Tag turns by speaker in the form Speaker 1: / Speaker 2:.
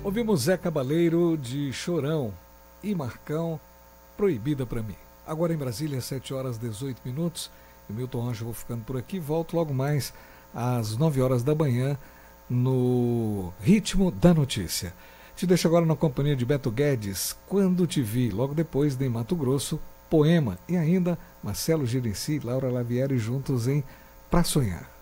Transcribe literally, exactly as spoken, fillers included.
Speaker 1: Ouvimos Zé Cabaleiro de Chorão e Marcão, Proibida Pra Mim. Agora em Brasília, sete horas e dezoito minutos. Eu, Milton Rocha, vou ficando por aqui. Volto logo mais às nove horas da manhã no Ritmo da Notícia. Te deixo agora na companhia de Beto Guedes, Quando Te Vi. Logo depois, de Mato Grosso, Poema. E ainda Marcelo Girinci e Laura Lavieri juntos em Pra Sonhar.